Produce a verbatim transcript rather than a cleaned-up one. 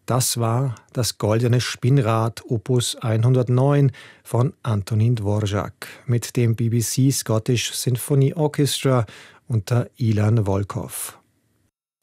Das war das Goldene Spinnrad Opus hundertneun von Antonin Dvorak mit dem B B C Scottish Symphony Orchestra unter Ilan Volkov.